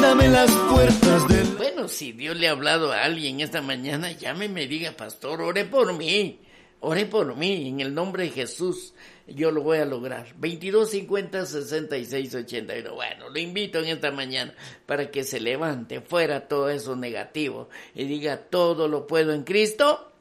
ábrame las puertas del... Bueno, si Dios le ha hablado a alguien esta mañana, llámeme, diga, pastor, ore por mí, en el nombre de Jesús, yo lo voy a lograr. 2250-6681. Bueno, lo invito en esta mañana para que se levante fuera todo eso negativo y diga, todo lo puedo en Cristo